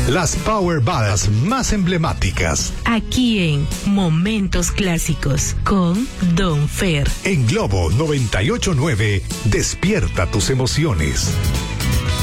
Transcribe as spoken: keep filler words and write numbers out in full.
Las Power Ballads más emblemáticas. Aquí en Momentos Clásicos con Don Fer. En Globo noventa y ocho punto nueve, despierta tus emociones.